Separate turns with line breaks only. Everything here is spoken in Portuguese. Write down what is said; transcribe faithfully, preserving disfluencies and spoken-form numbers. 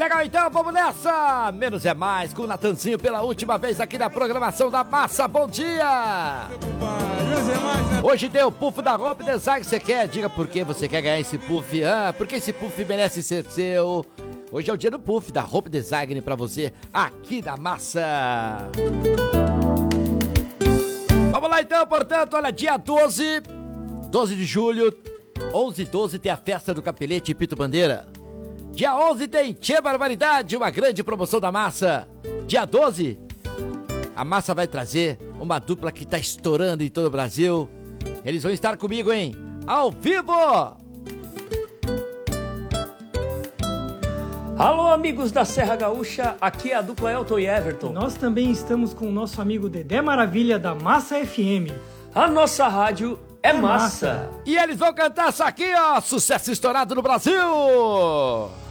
Legal, então, vamos nessa! Menos é mais, com o Natanzinho pela última vez aqui na programação da Massa. Bom dia! Hoje tem o puff da Hope Design que você quer. Diga por que você quer ganhar esse puff. Ah, porque esse puff merece ser seu. Hoje é o dia do puff da Hope Design pra você aqui da Massa. Vamos lá então, portanto, olha, dia doze, doze de julho, onze e doze tem a festa do Capelete e Pito Bandeira. Dia onze tem Tchê Barbaridade, uma grande promoção da Massa. Dia doze, a Massa vai trazer uma dupla que tá estourando em todo o Brasil. Eles vão estar comigo, hein? Ao vivo!
Alô, amigos da Serra Gaúcha, aqui é a dupla Elton e Everton.
Nós também estamos com o nosso amigo Dedé Maravilha da Massa F M.
A nossa rádio é, é massa. massa.
E eles vão cantar isso aqui, ó, sucesso estourado no Brasil!